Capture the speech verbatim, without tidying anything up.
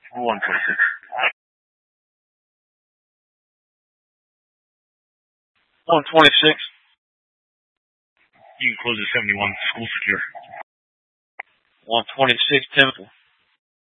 one twenty-six. one twenty-six. You can close at seventy-one. School secure. one twenty-six Temple.